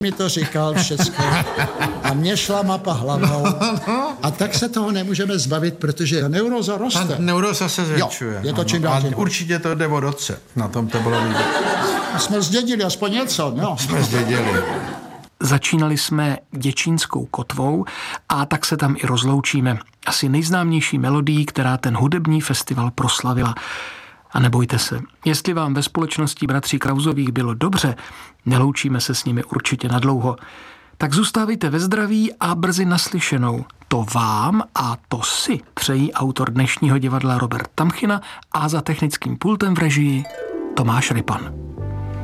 mi to říkal všecko a mě šla mapa hlavou a tak se toho nemůžeme zbavit, protože neuróza roste. Ta neuróza se zvětšuje. Je to čím dál tím. Určitě to jde od otce. Na tom to bylo vidět. Jsme zdědili aspoň něco, no. Jsme zdědili. Začínali jsme Děčínskou kotvou a tak se tam i rozloučíme. Asi nejznámější melodií, která ten hudební festival proslavila. A nebojte se, jestli vám ve společnosti bratří Krausových bylo dobře, neloučíme se s nimi určitě nadlouho. Tak zůstávejte ve zdraví a brzy naslyšenou. To vám a to si přejí autor dnešního divadla Robert Tamchina a za technickým pultem v režii Tomáš Rypan.